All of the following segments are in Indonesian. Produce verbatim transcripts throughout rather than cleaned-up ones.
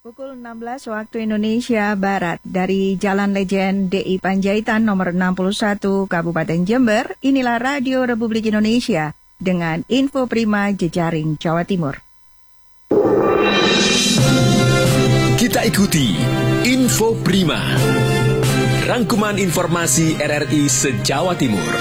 Pukul enam belas waktu Indonesia Barat dari Jalan Lejen D I Panjaitan nomor enam puluh satu Kabupaten Jember, inilah Radio Republik Indonesia dengan Info Prima Jejaring Jawa Timur. Kita ikuti Info Prima, rangkuman informasi R R I se-Jawa Timur.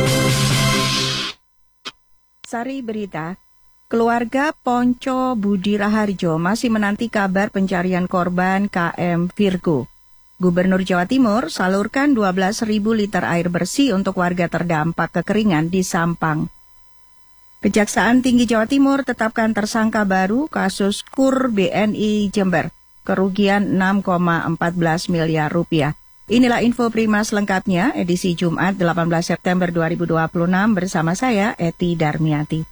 Sari berita. Keluarga Ponco Budi Raharjo masih menanti kabar pencarian korban K M Virgo. Gubernur Jawa Timur salurkan dua belas ribu liter air bersih untuk warga terdampak kekeringan di Sampang. Kejaksaan Tinggi Jawa Timur tetapkan tersangka baru kasus KUR B N I Jember, kerugian enam koma empat belas miliar rupiah. Inilah Info Prima selengkapnya, edisi Jumat delapan belas September dua ribu dua puluh enam bersama saya, Eti Darmiati.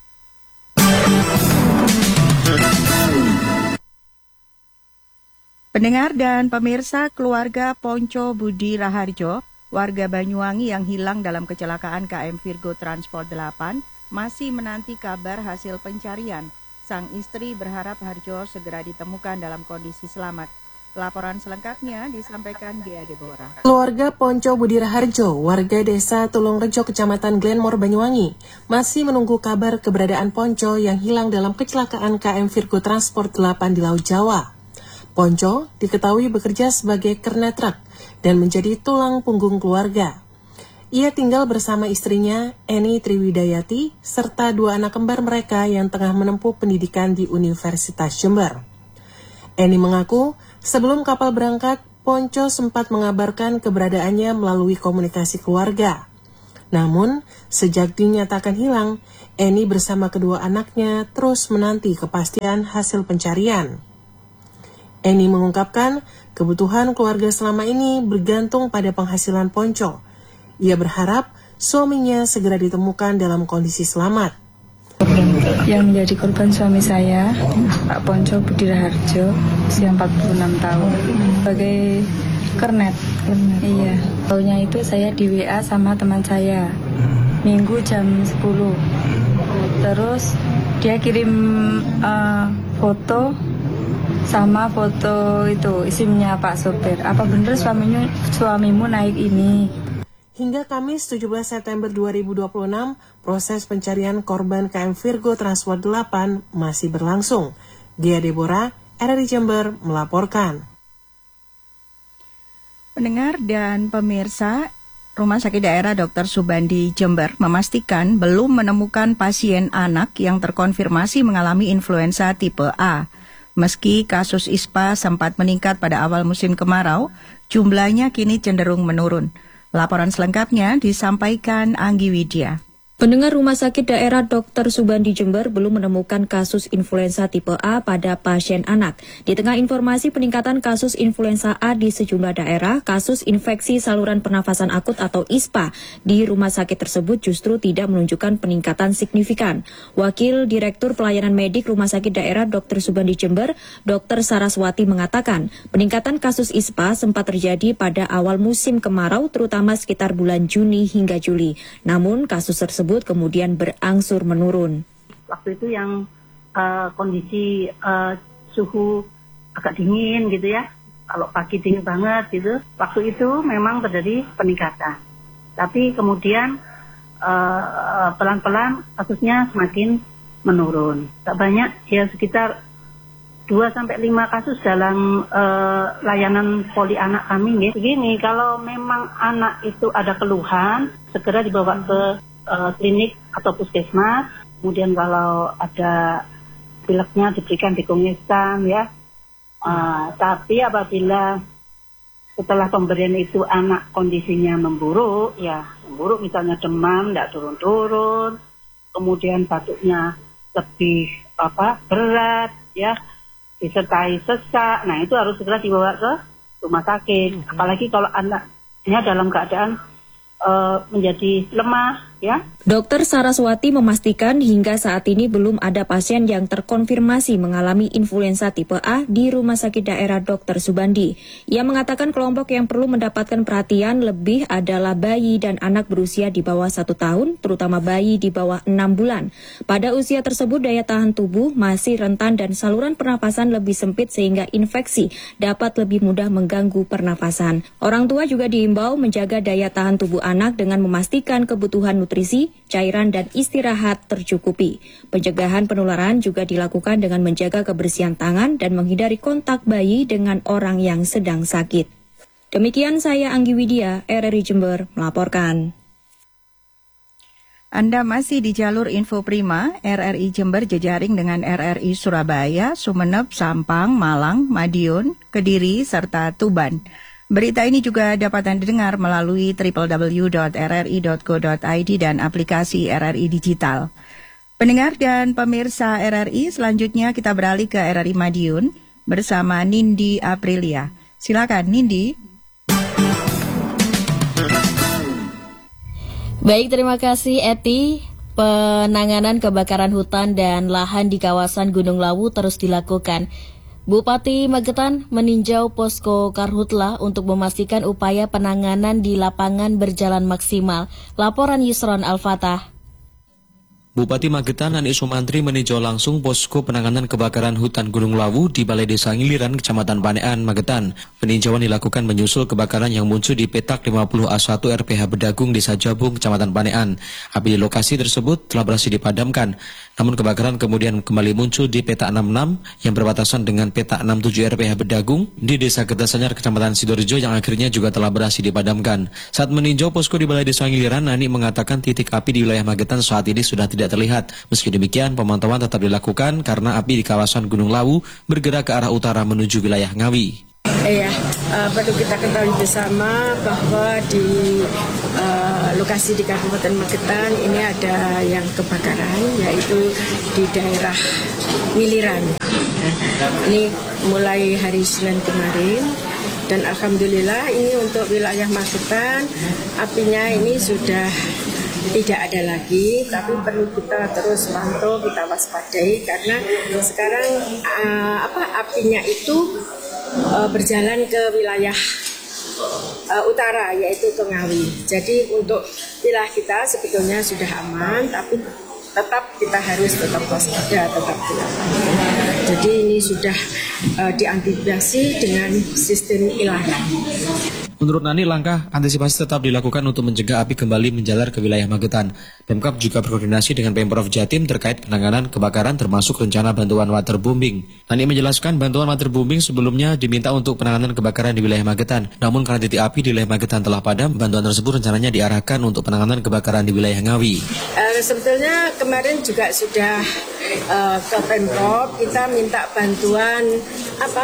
Pendengar dan pemirsa, keluarga Ponco Budi Raharjo, warga Banyuwangi yang hilang dalam kecelakaan K M Virgo Transport delapan, masih menanti kabar hasil pencarian. Sang istri berharap Harjo segera ditemukan dalam kondisi selamat. Laporan selengkapnya disampaikan Gea Deborah. Keluarga Ponco Budi Raharjo, warga desa Tulungrejo, Kecamatan Glenmore, Banyuwangi, masih menunggu kabar keberadaan Ponco yang hilang dalam kecelakaan K M Virgo Transport delapan di Laut Jawa. Ponco diketahui bekerja sebagai kernet truk dan menjadi tulang punggung keluarga. Ia tinggal bersama istrinya, Eni Triwidayati, serta dua anak kembar mereka yang tengah menempuh pendidikan di Universitas Jember. Eni mengaku, sebelum kapal berangkat, Ponco sempat mengabarkan keberadaannya melalui komunikasi keluarga. Namun, sejak dinyatakan hilang, Eni bersama kedua anaknya terus menanti kepastian hasil pencarian. Eni mengungkapkan, kebutuhan keluarga selama ini bergantung pada penghasilan Ponco. Ia berharap suaminya segera ditemukan dalam kondisi selamat. Yang menjadi korban suami saya, Pak Ponco Budi Raharjo, usia empat puluh enam tahun, sebagai kernet. Iya, tahunya itu saya di W A sama teman saya, Minggu jam sepuluh. Terus dia kirim uh, foto sama foto itu isimnya Pak sopir. Apa benar suaminya suamimu naik ini? Hingga Kamis tujuh belas September dua ribu dua puluh enam, proses pencarian korban K M Virgo Transport delapan masih berlangsung. Gea Deborah, R R I Jember, melaporkan. Pendengar dan pemirsa, Rumah Sakit Daerah Dokter Subandi Jember memastikan belum menemukan pasien anak yang terkonfirmasi mengalami influenza tipe A. Meski kasus ispa sempat meningkat pada awal musim kemarau, jumlahnya kini cenderung menurun. Laporan selengkapnya disampaikan Anggi Widya. Pendengar, Rumah Sakit Daerah Dokter Subandi Jember belum menemukan kasus influenza tipe A pada pasien anak. Di tengah informasi peningkatan kasus influenza A di sejumlah daerah, kasus infeksi saluran pernafasan akut atau ISPA di rumah sakit tersebut justru tidak menunjukkan peningkatan signifikan. Wakil Direktur Pelayanan Medik Rumah Sakit Daerah Dokter Subandi Jember, Dokter Saraswati mengatakan, peningkatan kasus ISPA sempat terjadi pada awal musim kemarau, terutama sekitar bulan Juni hingga Juli. Namun, kasus tersebut kemudian berangsur menurun. Waktu itu yang uh, kondisi uh, suhu agak dingin gitu ya, kalau pagi dingin banget gitu, waktu itu memang terjadi peningkatan. Tapi kemudian uh, pelan-pelan kasusnya semakin menurun. Tak banyak, ya sekitar dua sampai lima kasus dalam uh, layanan poli anak kami. Ya. Begini, kalau memang anak itu ada keluhan, segera dibawa ke Uh, klinik atau puskesmas, kemudian kalau ada pileknya diberikan digongskan ya. Uh, tapi apabila setelah pemberian itu anak kondisinya memburuk, ya memburuk misalnya demam, tidak turun-turun, kemudian batuknya lebih apa berat ya, disertai sesak, nah itu harus segera dibawa ke rumah sakit. Mm-hmm. Apalagi kalau anaknya dalam keadaan uh, menjadi lemah, ya. Dokter Saraswati memastikan hingga saat ini belum ada pasien yang terkonfirmasi mengalami influenza tipe A di Rumah Sakit Daerah Dokter Subandi. Ia mengatakan kelompok yang perlu mendapatkan perhatian lebih adalah bayi dan anak berusia di bawah satu tahun, terutama bayi di bawah enam bulan. Pada usia tersebut daya tahan tubuh masih rentan dan saluran pernapasan lebih sempit sehingga infeksi dapat lebih mudah mengganggu pernapasan. Orang tua juga diimbau menjaga daya tahan tubuh anak dengan memastikan kebutuhan nutrisi, cairan dan istirahat tercukupi. Pencegahan penularan juga dilakukan dengan menjaga kebersihan tangan dan menghindari kontak bayi dengan orang yang sedang sakit. Demikian saya Anggi Widya, R R I Jember melaporkan. Anda masih di jalur Info Prima, R R I Jember jejaring dengan R R I Surabaya, Sumeneb, Sampang, Malang, Madiun, Kediri, serta Tuban. Berita ini juga dapat Anda dengar melalui w w w dot r r i dot co dot i d dan aplikasi R R I Digital. Pendengar dan pemirsa R R I, selanjutnya kita beralih ke R R I Madiun bersama Nindi Aprilia. Silakan Nindi. Baik, terima kasih Eti. Penanganan kebakaran hutan dan lahan di kawasan Gunung Lawu terus dilakukan. Bupati Magetan meninjau posko Karhutla untuk memastikan upaya penanganan di lapangan berjalan maksimal. Laporan Yusron Al-Fatah. Bupati Magetan Ani Sumantri meninjau langsung posko penanganan kebakaran hutan Gunung Lawu di Balai Desa Ngiliran, Kecamatan Panean, Magetan. Peninjauan dilakukan menyusul kebakaran yang muncul di petak lima puluh A satu R P H Bedagung, Desa Jabung, Kecamatan Panean. Api di lokasi tersebut telah berhasil dipadamkan. Namun kebakaran kemudian kembali muncul di peta enam puluh enam yang berbatasan dengan peta enam puluh tujuh R P H Bedagung di Desa Kertasanyar, Kecamatan Sidorejo yang akhirnya juga telah berhasil dipadamkan. Saat meninjau posko di Balai Desa Ngiliran, Ani mengatakan titik api di wilayah Magetan saat ini sudah tidak terlihat. Meski demikian, pemantauan tetap dilakukan karena api di kawasan Gunung Lawu bergerak ke arah utara menuju wilayah Ngawi. Iya, uh, perlu kita ketahui bersama bahwa di uh, lokasi di Kabupaten Magetan ini ada yang kebakaran, yaitu di daerah Ngiliran. Ini mulai hari Senin kemarin, dan alhamdulillah ini untuk wilayah Magetan apinya ini sudah tidak ada lagi, tapi perlu kita terus pantau, kita waspadai karena sekarang uh, apa apinya itu uh, berjalan ke wilayah uh, utara, yaitu ke Ngawi. Jadi untuk wilayah kita sebetulnya sudah aman, tapi tetap kita harus tetap waspada, tetap dilakukan. Jadi ini sudah uh, diantisipasi dengan sistem ilahan. Menurut Nani, langkah antisipasi tetap dilakukan untuk mencegah api kembali menjalar ke wilayah Magetan. Pemkab juga berkoordinasi dengan Pemprov Jatim terkait penanganan kebakaran termasuk rencana bantuan waterbombing. Nani menjelaskan bantuan waterbombing sebelumnya diminta untuk penanganan kebakaran di wilayah Magetan. Namun karena titik api di wilayah Magetan telah padam, bantuan tersebut rencananya diarahkan untuk penanganan kebakaran di wilayah Ngawi. Uh, sebetulnya kemarin juga sudah uh, ke Pemprov, kita minta bantuan apa?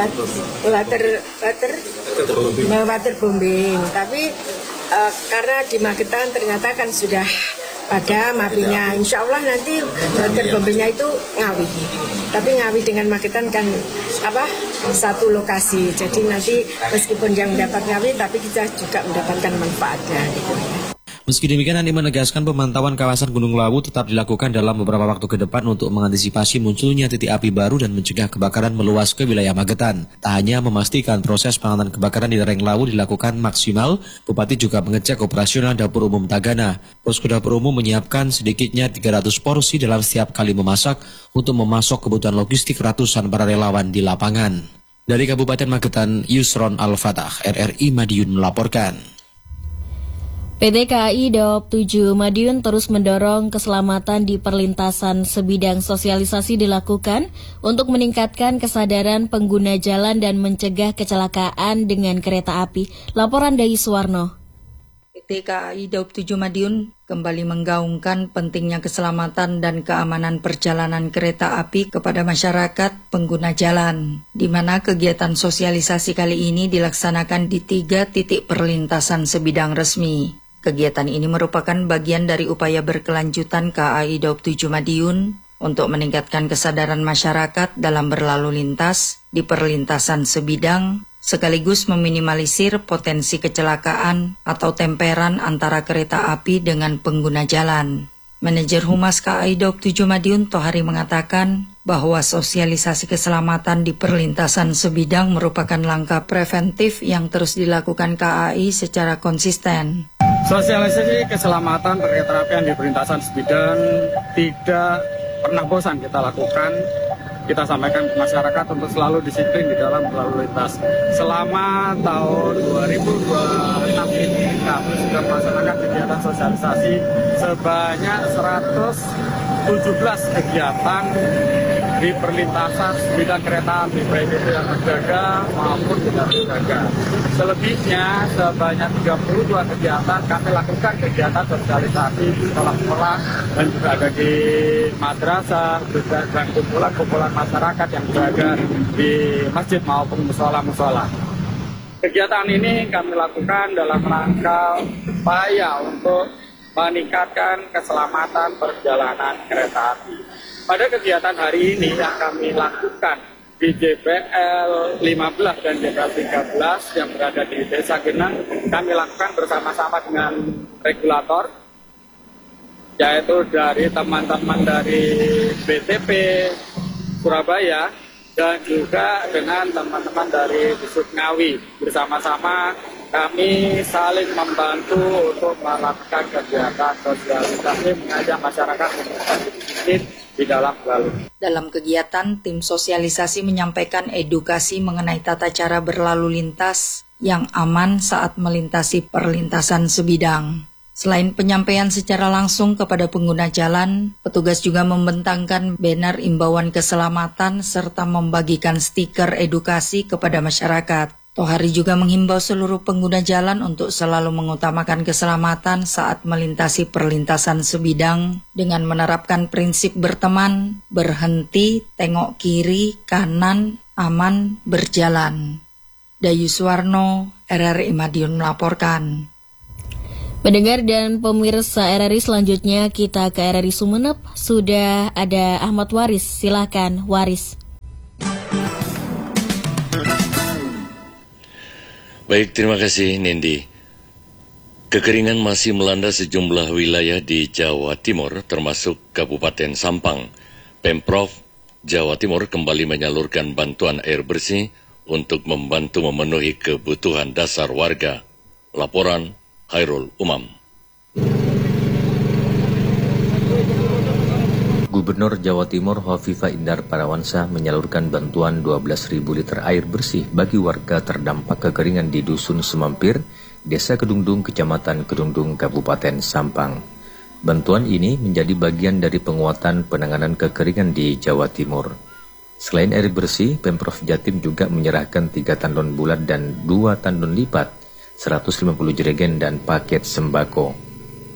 Water, water, water waterbombing, tapi uh, karena di Magetan ternyata kan sudah padam apinya. Insya Allah nanti waterbombingnya itu Ngawi, tapi Ngawi dengan Magetan kan apa satu lokasi, jadi nanti meskipun yang mendapat Ngawi, tapi kita juga mendapatkan manfaatnya gitu. Meski demikian, Ani menegaskan pemantauan kawasan Gunung Lawu tetap dilakukan dalam beberapa waktu ke depan untuk mengantisipasi munculnya titik api baru dan mencegah kebakaran meluas ke wilayah Magetan. Tak hanya memastikan proses penanganan kebakaran di lereng Lawu dilakukan maksimal, Bupati juga mengecek operasional dapur umum Tagana. Posko dapur umum menyiapkan sedikitnya tiga ratus porsi dalam setiap kali memasak untuk memasok kebutuhan logistik ratusan para relawan di lapangan. Dari Kabupaten Magetan, Yusron Al-Fatah, R R I Madiun melaporkan. P T K A I Daob tujuh Madiun terus mendorong keselamatan di perlintasan. Sebidang sosialisasi dilakukan untuk meningkatkan kesadaran pengguna jalan dan mencegah kecelakaan dengan kereta api. Laporan dari Suwarno. P T K A I Daob tujuh Madiun kembali menggaungkan pentingnya keselamatan dan keamanan perjalanan kereta api kepada masyarakat pengguna jalan, di mana kegiatan sosialisasi kali ini dilaksanakan di tiga titik perlintasan sebidang resmi. Kegiatan ini merupakan bagian dari upaya berkelanjutan K A I Daob tujuh Madiun untuk meningkatkan kesadaran masyarakat dalam berlalu lintas di perlintasan sebidang, sekaligus meminimalisir potensi kecelakaan atau temperan antara kereta api dengan pengguna jalan. Manajer Humas K A I Daup tujuh Madiun Tohari mengatakan bahwa sosialisasi keselamatan di perlintasan sebidang merupakan langkah preventif yang terus dilakukan K A I secara konsisten. Sosialisasi keselamatan kereta api di perlintasan sebidang tidak pernah bosan kita lakukan. Kita sampaikan ke masyarakat untuk selalu disiplin di dalam berlalu lintas. Selama tahun dua ribu dua puluh enam ini kami sudah melaksanakan kegiatan sosialisasi sebanyak seratus tujuh belas kegiatan di perlintasan sebidang kereta api, baik itu yang terjaga maupun tidak terjaga. Selebihnya sebanyak tiga puluh dua kegiatan kami lakukan kegiatan sosialisasi di sekolah-sekolah dan juga ada di madrasah, juga dan kumpulan-kumpulan masyarakat yang berada di masjid maupun musola-musola. Kegiatan ini kami lakukan dalam rangka upaya untuk meningkatkan keselamatan perjalanan kereta api. Pada kegiatan hari ini yang kami lakukan di J P L lima belas dan J P L tiga belas yang berada di Desa Genang, kami lakukan bersama-sama dengan regulator, yaitu dari teman-teman dari B T P Surabaya dan juga dengan teman-teman dari Disub Ngawi. Bersama-sama kami saling membantu untuk melakukan kegiatan sosialisasi mengajak masyarakat untuk disiplin di dalam berlalu. Dalam kegiatan, tim sosialisasi menyampaikan edukasi mengenai tata cara berlalu lintas yang aman saat melintasi perlintasan sebidang. Selain penyampaian secara langsung kepada pengguna jalan, petugas juga membentangkan banner imbauan keselamatan serta membagikan stiker edukasi kepada masyarakat. Tohari juga menghimbau seluruh pengguna jalan untuk selalu mengutamakan keselamatan saat melintasi perlintasan sebidang dengan menerapkan prinsip berteman, berhenti, tengok kiri, kanan, aman, berjalan. Dayu Suwarno, R R I Madiun melaporkan. Pendengar dan pemirsa R R I selanjutnya kita ke R R I Sumeneb. Sudah ada Ahmad Waris, silakan Waris. Baik, terima kasih Nindi. Kekeringan masih melanda sejumlah wilayah di Jawa Timur, termasuk Kabupaten Sampang. Pemprov Jawa Timur kembali menyalurkan bantuan air bersih untuk membantu memenuhi kebutuhan dasar warga. Laporan Khairul Umam. Gubernur Jawa Timur Hovifah Indar Parawansa menyalurkan bantuan dua belas ribu liter air bersih bagi warga terdampak kekeringan di Dusun Semampir, Desa Kedungdung, Kecamatan Kedungdung, Kabupaten Sampang. Bantuan ini menjadi bagian dari penguatan penanganan kekeringan di Jawa Timur. Selain air bersih, Pemprov Jatim juga menyerahkan tiga tandon bulat dan dua tandon lipat, seratus lima puluh jerigen dan paket sembako.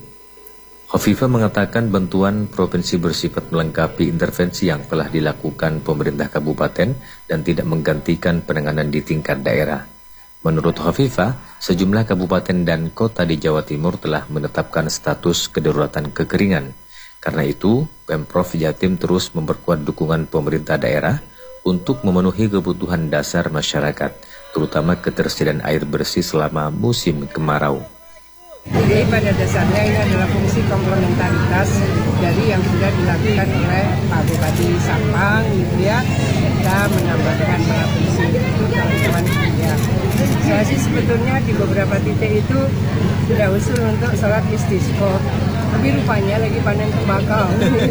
Hovifah mengatakan bantuan provinsi bersifat melengkapi intervensi yang telah dilakukan pemerintah kabupaten dan tidak menggantikan penanganan di tingkat daerah. Menurut Hovifah, sejumlah kabupaten dan kota di Jawa Timur telah menetapkan status kedaruratan kekeringan. Karena itu, Pemprov Jatim terus memperkuat dukungan pemerintah daerah untuk memenuhi kebutuhan dasar masyarakat, terutama ketersediaan air bersih selama musim kemarau. Jadi pada dasarnya ini adalah fungsi komplementaritas dari yang sudah dilakukan oleh Pak Bupati Sampang, gitu ya. Kita menambahkan fungsi itu kawan-kawan ya. Saya sih sebetulnya di beberapa titik itu sudah usul untuk sholat istisqa, tapi rupanya lagi panen tembakau.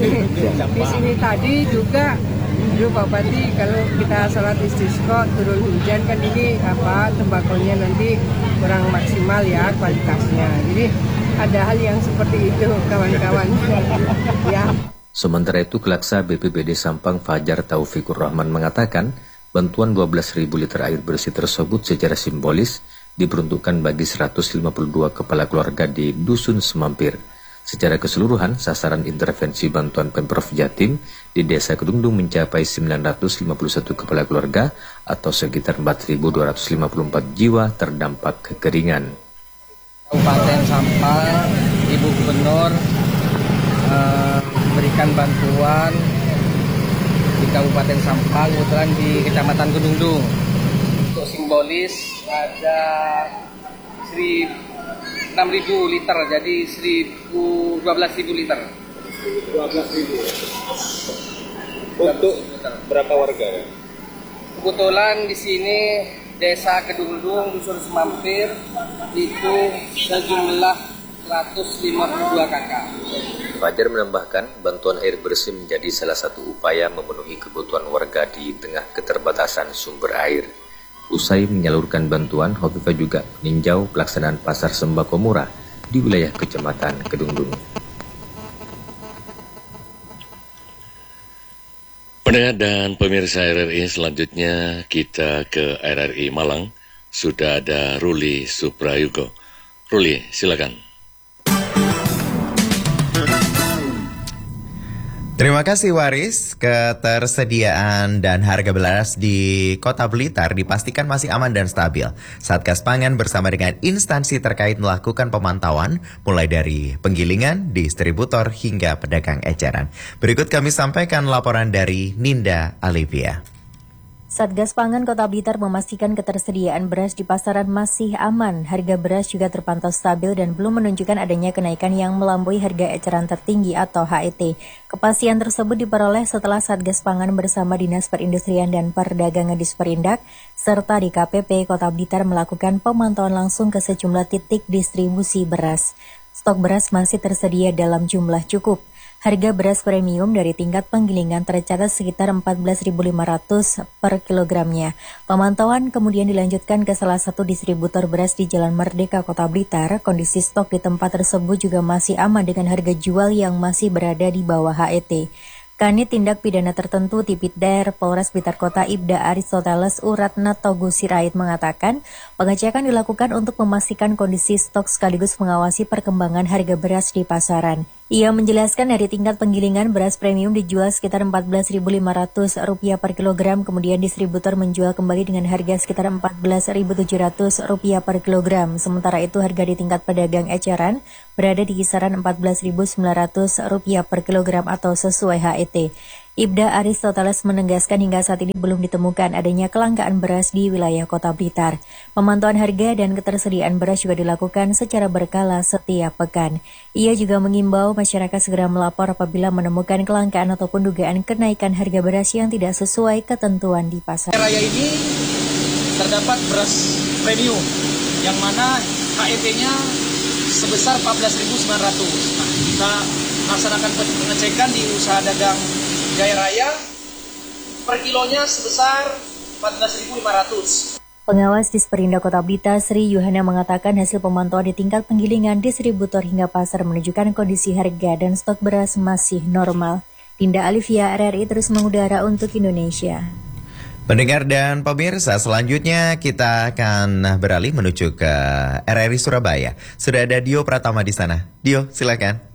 Di sini tadi juga dulu Pak Bupati kalau kita sholat istisqa turun hujan kan ini apa tembakonya nanti kurang maksimal ya kualitasnya. Jadi ada hal yang seperti itu kawan-kawan. Ya. Sementara itu Kelaksa B P B D Sampang Fajar Taufikur Rahman mengatakan bantuan dua belas ribu liter air bersih tersebut secara simbolis diperuntukkan bagi seratus lima puluh dua kepala keluarga di Dusun Semampir. Secara keseluruhan, sasaran intervensi bantuan Pemprov Jatim di Desa Kedungdung mencapai sembilan ratus lima puluh satu kepala keluarga atau sekitar empat ribu dua ratus lima puluh empat jiwa terdampak kekeringan. Kabupaten Sampang, Ibu Gubernur eh, memberikan bantuan di Kabupaten Sampang, kebetulan di Kecamatan Kedungdung untuk simbolis ada enam ribu liter, jadi dua belas ribu liter. dua belas ribu. Untuk berapa warga ya? Kebetulan di sini Desa Kedungdung, Dusun Semampir itu sejumlah seratus lima puluh dua kakak. Fajar menambahkan, bantuan air bersih menjadi salah satu upaya memenuhi kebutuhan warga di tengah keterbatasan sumber air. Usai menyalurkan bantuan, Hovifah juga meninjau pelaksanaan pasar sembako murah di wilayah Kecamatan Kedungdung. Pendengar dan pemirsa R R I, selanjutnya kita ke R R I Malang. Sudah ada Ruli Suprayugo. Ruli, silakan. Terima kasih Waris. Ketersediaan dan harga beras di Kota Blitar dipastikan masih aman dan stabil. Satgas Pangan bersama dengan instansi terkait melakukan pemantauan mulai dari penggilingan, distributor hingga pedagang eceran. Berikut kami sampaikan laporan dari Ninda Alivia. Satgas Pangan Kota Blitar memastikan ketersediaan beras di pasaran masih aman. Harga beras juga terpantau stabil dan belum menunjukkan adanya kenaikan yang melampaui harga eceran tertinggi atau H E T. Kepastian tersebut diperoleh setelah Satgas Pangan bersama Dinas Perindustrian dan Perdagangan Disperindak serta di K P P Kota Blitar melakukan pemantauan langsung ke sejumlah titik distribusi beras. Stok beras masih tersedia dalam jumlah cukup. Harga beras premium dari tingkat penggilingan tercatat sekitar empat belas ribu lima ratus per kilogramnya. Pemantauan kemudian dilanjutkan ke salah satu distributor beras di Jalan Merdeka, Kota Blitar. Kondisi stok di tempat tersebut juga masih aman dengan harga jual yang masih berada di bawah H E T. Kanit Tindak Pidana Tertentu Tipidder Polres Blitar Kota Ibda Aristoteles Uratna Togu Sirait mengatakan, pengecekan dilakukan untuk memastikan kondisi stok sekaligus mengawasi perkembangan harga beras di pasaran. Ia menjelaskan dari tingkat penggilingan beras premium dijual sekitar empat belas ribu lima ratus rupiah per kilogram, kemudian distributor menjual kembali dengan harga sekitar empat belas ribu tujuh ratus rupiah per kilogram. Sementara itu harga di tingkat pedagang eceran berada di kisaran empat belas ribu sembilan ratus rupiah per kilogram atau sesuai H E T. Ibda Aristoteles menegaskan hingga saat ini belum ditemukan adanya kelangkaan beras di wilayah Kota Blitar. Pemantauan harga dan ketersediaan beras juga dilakukan secara berkala setiap pekan. Ia juga mengimbau masyarakat segera melapor apabila menemukan kelangkaan ataupun dugaan kenaikan harga beras yang tidak sesuai ketentuan di pasar. Raya ini terdapat beras premium yang mana H E T-nya sebesar empat belas ribu sembilan ratus. Nah, kita melaksanakan pengecekan di usaha dagang Jaya Raya per kilonya sebesar empat belas ribu lima ratus. Pengawas Disperindak Kota Blitar Sri Yuhana mengatakan hasil pemantauan di tingkat penggilingan, distributor hingga pasar menunjukkan kondisi harga dan stok beras masih normal. Dinda Alivia, R R I terus mengudara untuk Indonesia. Pendengar dan pemirsa, selanjutnya kita akan beralih menuju ke R R I Surabaya. Sudah ada Dio Pratama di sana. Dio, silakan.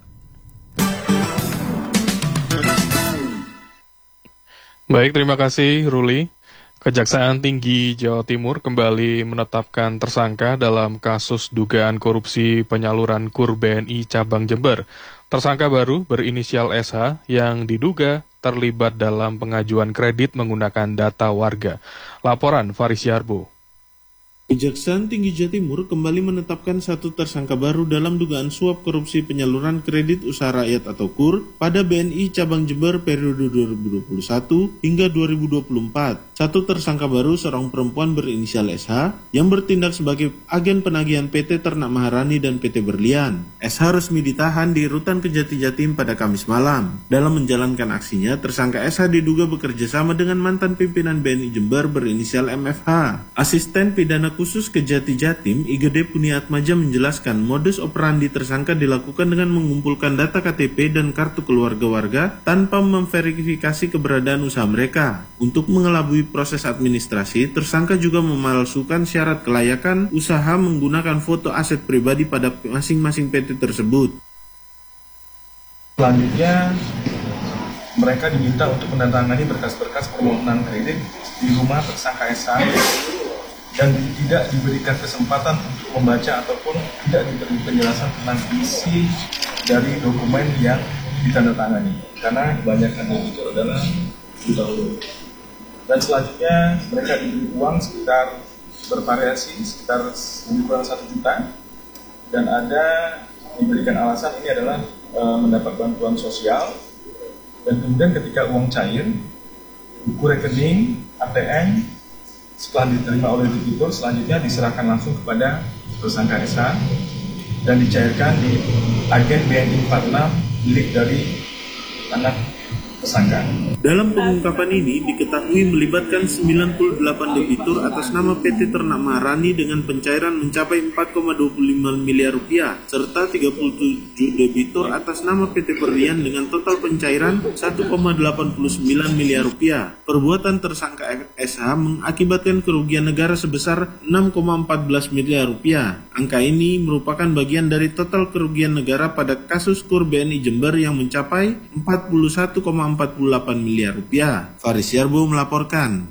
Baik, terima kasih Ruli. Kejaksaan Tinggi Jawa Timur kembali menetapkan tersangka dalam kasus dugaan korupsi penyaluran Kur B N I Cabang Jember. Tersangka baru berinisial S H yang diduga terlibat dalam pengajuan kredit menggunakan data warga. Laporan Faris Yarbo. Kejaksaan Tinggi Jawa Timur kembali menetapkan satu tersangka baru dalam dugaan suap korupsi penyaluran kredit usaha rakyat atau K U R pada B N I Cabang Jember periode dua ribu dua puluh satu hingga dua ribu dua puluh empat. Satu tersangka baru seorang perempuan berinisial S H yang bertindak sebagai agen penagihan P T Ternak Maharani dan P T Berlian. S H resmi ditahan di Rutan Kejati Jatim pada Kamis malam. Dalam menjalankan aksinya, tersangka S H diduga bekerja sama dengan mantan pimpinan B N I Jember berinisial M F H. Asisten Pidana Khusus Kejati Jatim, I G D Puniatmaja menjelaskan modus operandi tersangka dilakukan dengan mengumpulkan data K T P dan kartu keluarga warga tanpa memverifikasi keberadaan usaha mereka. Untuk mengelabui proses administrasi, tersangka juga memalsukan syarat kelayakan usaha menggunakan foto aset pribadi pada masing-masing P T tersebut. Selanjutnya, mereka diminta untuk menandatangani berkas-berkas permohonan kredit di rumah tersangka S H dan tidak diberikan kesempatan untuk membaca ataupun tidak diberi penjelasan tentang isi dari dokumen yang ditandatangani karena kebanyakan itu adalah sudah. Dan selanjutnya mereka diberi uang sekitar bervariasi sekitar lebih kurang satu juta, dan ada diberikan alasan ini adalah e, mendapat bantuan sosial, dan kemudian ketika uang cair, buku rekening, A T M setelah diterima oleh debitur selanjutnya diserahkan langsung kepada tersangka S H dan dicairkan di agen B N I empat puluh enam milik dari anak tersangka. Dalam pengungkapan ini diketahui melibatkan sembilan puluh delapan debitur atas nama P T Ternak Maharani dengan pencairan mencapai empat koma dua puluh lima miliar rupiah serta tiga puluh tujuh debitur atas nama P T Perlian dengan total pencairan satu koma delapan puluh sembilan miliar rupiah. Perbuatan tersangka S H mengakibatkan kerugian negara sebesar enam koma empat belas miliar rupiah. Angka ini merupakan bagian dari total kerugian negara pada kasus KUR B N I Jember yang mencapai empat puluh satu koma empat puluh delapan miliar rupiah. Faris Yarbo melaporkan.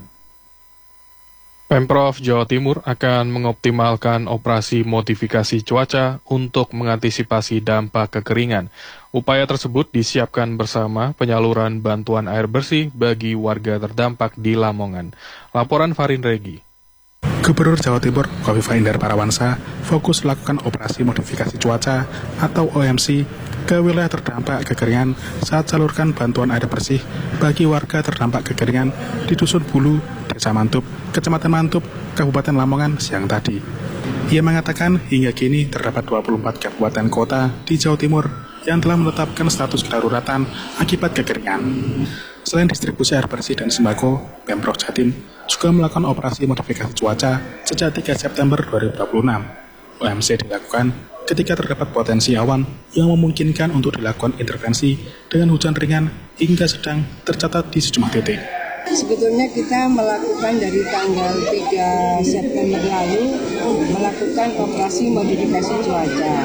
Pemprov Jawa Timur akan mengoptimalkan operasi modifikasi cuaca untuk mengantisipasi dampak kekeringan. Upaya tersebut disiapkan bersama penyaluran bantuan air bersih bagi warga terdampak di Lamongan. Laporan Farin Regi. Gubernur Jawa Timur Khofifah Indar Parawansa fokus melakukan operasi modifikasi cuaca atau O M C ke wilayah terdampak kekeringan saat salurkan bantuan air bersih bagi warga terdampak kekeringan di Dusun Bulu, Desa Mantup, Kecamatan Mantup, Kabupaten Lamongan siang tadi. Ia mengatakan hingga kini terdapat dua puluh empat kabupaten kota di Jawa Timur yang telah menetapkan status kedaruratan akibat kekeringan. Selain distribusi air bersih dan sembako, Pemprov Jatim juga melakukan operasi modifikasi cuaca sejak tiga September dua ribu dua puluh enam. O M C dilakukan ketika terdapat potensi awan yang memungkinkan untuk dilakukan intervensi dengan hujan ringan hingga sedang tercatat di sejumlah titik. Sebetulnya kita melakukan dari tanggal tiga September lalu melakukan operasi modifikasi cuaca.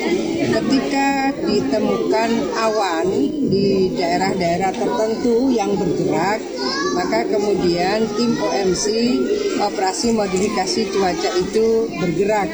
Ketika ditemukan awan di daerah-daerah tertentu yang bergerak, maka kemudian tim O M C operasi modifikasi cuaca itu bergerak.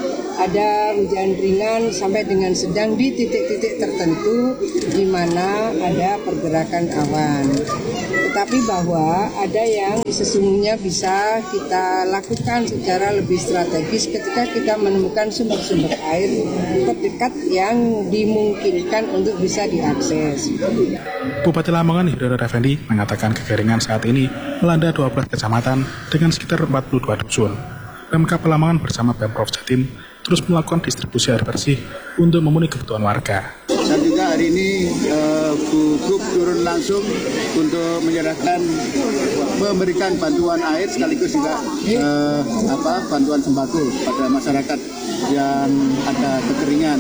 Ada hujan ringan sampai dengan sedang di titik-titik tertentu di mana ada pergerakan awan. Tetapi bahwa ada yang sesungguhnya bisa kita lakukan secara lebih strategis ketika kita menemukan sumber-sumber air terdekat yang dimungkinkan untuk bisa diakses. Bupati Lamongan Hidayat Effendi mengatakan kekeringan saat ini melanda dua belas kecamatan dengan sekitar empat puluh dua dusun. Pemkab Lamongan bersama Pemprov Jatim terus melakukan distribusi air bersih untuk memenuhi kebutuhan warga. Dan juga hari ini uh, Bu Gub turun langsung untuk menyerahkan, memberikan bantuan air sekaligus juga uh, apa bantuan sembako pada masyarakat yang ada kekeringan.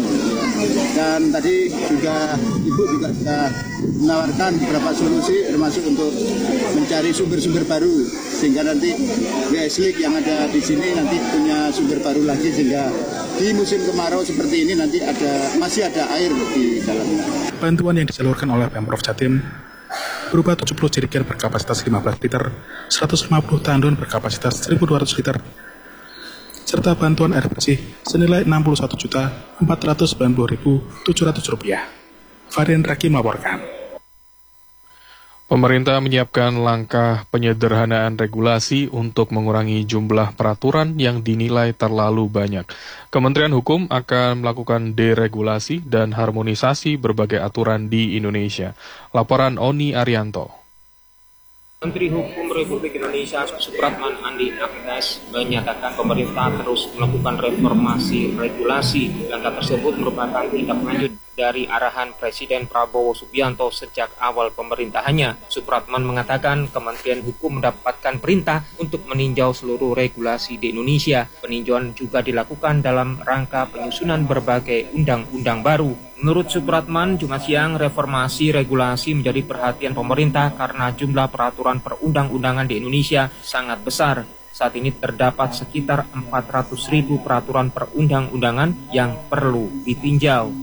Dan tadi juga Ibu juga sudah menawarkan beberapa solusi termasuk untuk mencari sumber-sumber baru sehingga nanti W S L I K yang ada di sini nanti punya sumber baru lagi sehingga di musim kemarau seperti ini nanti ada masih ada air di dalamnya. Bantuan yang disalurkan oleh Pemprov Jatim berupa tujuh puluh jerigen berkapasitas lima belas liter, seratus lima puluh tandon berkapasitas seribu dua ratus liter, serta bantuan air bersih senilai enam puluh satu juta empat ratus sembilan puluh ribu tujuh ratus rupiah. Varian Raki melaporkan. Pemerintah menyiapkan langkah penyederhanaan regulasi untuk mengurangi jumlah peraturan yang dinilai terlalu banyak. Kementerian Hukum akan melakukan deregulasi dan harmonisasi berbagai aturan di Indonesia. Laporan Oni Arianto. Menteri Hukum Republik Indonesia Supratman Andi Akses menyatakan pemerintah terus melakukan reformasi regulasi. Langkah tersebut merupakan tindak lanjut dari arahan Presiden Prabowo Subianto sejak awal pemerintahannya. Supratman mengatakan Kementerian Hukum mendapatkan perintah untuk meninjau seluruh regulasi di Indonesia. Peninjauan juga dilakukan dalam rangka penyusunan berbagai undang-undang baru. Menurut Supratman, Jumat siang reformasi regulasi menjadi perhatian pemerintah karena jumlah peraturan perundang-undangan di Indonesia sangat besar. Saat ini terdapat sekitar empat ratus ribu peraturan perundang-undangan yang perlu ditinjau.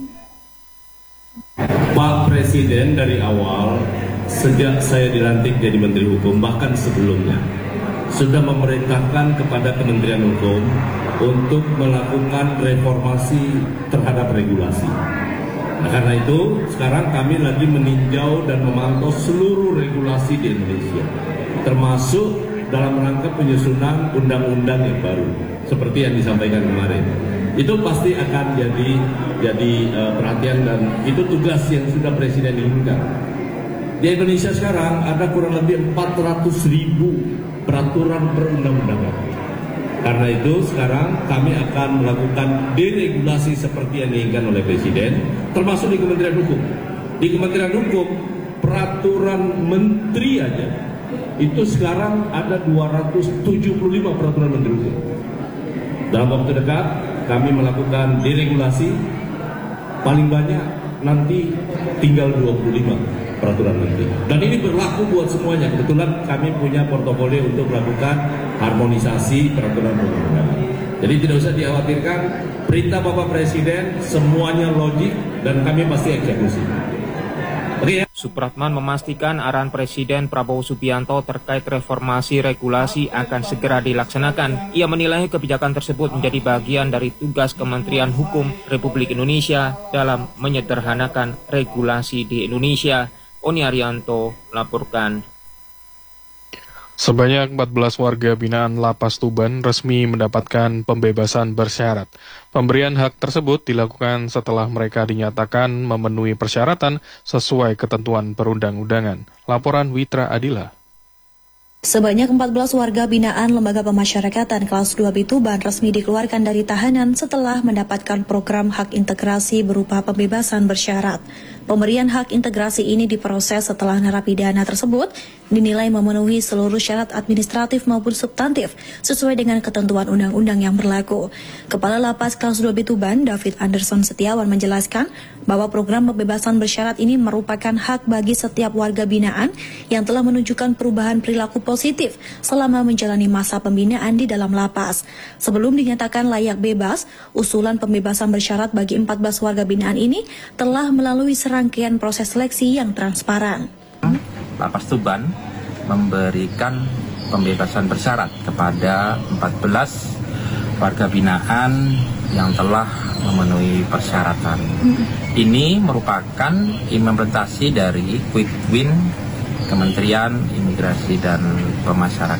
Pak Presiden dari awal, sejak saya dilantik jadi Menteri Hukum, bahkan sebelumnya, sudah memerintahkan kepada Kementerian Hukum untuk melakukan reformasi terhadap regulasi. Nah, karena itu, sekarang kami lagi meninjau dan memantau seluruh regulasi di Indonesia, termasuk dalam rangka penyusunan undang-undang yang baru seperti yang disampaikan kemarin. Itu pasti akan jadi jadi uh, perhatian dan itu tugas yang sudah Presiden inginkan. Di Indonesia sekarang ada kurang lebih empat ratus ribu peraturan perundang-undangan. Karena itu sekarang kami akan melakukan deregulasi seperti yang diinginkan oleh Presiden, termasuk di Kementerian Hukum. Di Kementerian Hukum, peraturan menteri aja, itu sekarang ada dua ratus tujuh puluh lima peraturan menteri hukum. Dalam waktu dekat, kami melakukan deregulasi, paling banyak nanti tinggal dua puluh lima peraturan menteri. Dan ini berlaku buat semuanya. Kebetulan kami punya portofolio untuk melakukan harmonisasi peraturan perundang-undangan. Jadi tidak usah dikhawatirkan, perintah Bapak Presiden semuanya logik dan kami pasti eksekusi. Oke ya. Supratman memastikan arahan Presiden Prabowo Subianto terkait reformasi regulasi akan segera dilaksanakan. Ia menilai kebijakan tersebut menjadi bagian dari tugas Kementerian Hukum Republik Indonesia dalam menyederhanakan regulasi di Indonesia. Oni Arianto laporkan. Sebanyak empat belas warga binaan Lapas Tuban resmi mendapatkan pembebasan bersyarat. Pemberian hak tersebut dilakukan setelah mereka dinyatakan memenuhi persyaratan sesuai ketentuan perundang-undangan. Laporan Witra Adila. Sebanyak empat belas warga binaan Lembaga Pemasyarakatan kelas dua B Tuban resmi dikeluarkan dari tahanan setelah mendapatkan program hak integrasi berupa pembebasan bersyarat. Pemberian hak integrasi ini diproses setelah narapidana tersebut dinilai memenuhi seluruh syarat administratif maupun substantif sesuai dengan ketentuan undang-undang yang berlaku. Kepala Lapas kelas dua B Tuban, David Anderson Setiawan menjelaskan bahwa program pembebasan bersyarat ini merupakan hak bagi setiap warga binaan yang telah menunjukkan perubahan perilaku positif selama menjalani masa pembinaan di dalam lapas. Sebelum dinyatakan layak bebas, usulan pembebasan bersyarat bagi empat belas warga binaan ini telah melalui serangkaian proses seleksi yang transparan. Lapas Tuban memberikan pembebasan bersyarat kepada empat belas warga binaan yang telah memenuhi persyaratan. Ini merupakan implementasi dari Quick Win Kementerian Imigrasi dan Pemasyarakatan.